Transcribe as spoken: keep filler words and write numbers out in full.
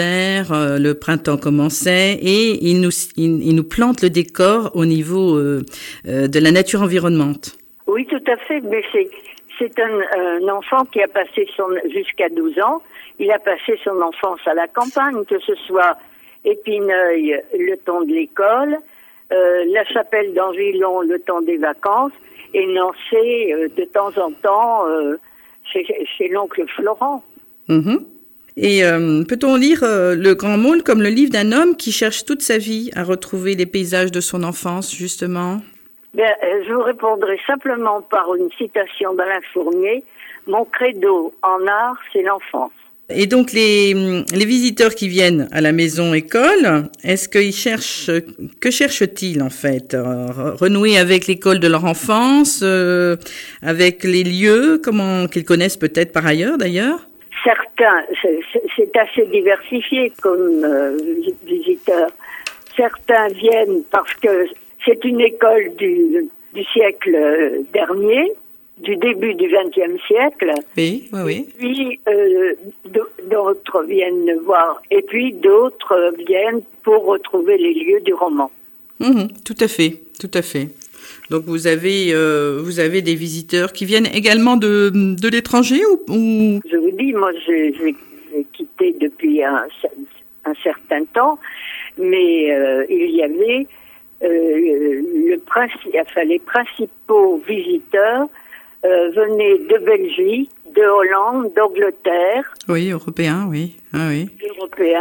Euh, le printemps commençait et il nous, il, il nous plante le décor au niveau euh, euh, de la nature environnante. Oui, tout à fait, mais c'est, c'est un, un enfant qui a passé son, jusqu'à douze ans, il a passé son enfance à la campagne, que ce soit Épineuil le temps de l'école, euh, la chapelle d'Angilon le temps des vacances, et Nancy euh, de temps en temps euh, chez, chez l'oncle Florent. Mmh. Et euh, peut-on lire euh, Le Grand Môle comme le livre d'un homme qui cherche toute sa vie à retrouver les paysages de son enfance, justement? Bien, euh, je vous répondrai simplement par une citation d'Alain Fournier. Mon credo en art, c'est l'enfance. Et donc les, les visiteurs qui viennent à la maison école, est-ce qu'ils cherchent, que cherchent-ils en fait? Renouer avec l'école de leur enfance, euh, avec les lieux, comment qu'ils connaissent peut-être par ailleurs d'ailleurs? Certains, c'est, c'est assez diversifié comme euh, visiteurs. Certains viennent parce que c'est une école du, du siècle dernier, du début du vingtième siècle. Oui, oui, oui. Et puis euh, d'autres viennent voir, et puis d'autres viennent pour retrouver les lieux du roman. Mmh, tout à fait, tout à fait. Donc vous avez euh, vous avez des visiteurs qui viennent également de de l'étranger ou, ou... Je vous dis, moi j'ai, j'ai, j'ai quitté depuis un, un certain temps, mais euh, il y avait euh, le princi- enfin, les principaux visiteurs euh, venaient de Belgique, de Hollande, d'Angleterre. Oui, européens, oui, ah, oui. Européens.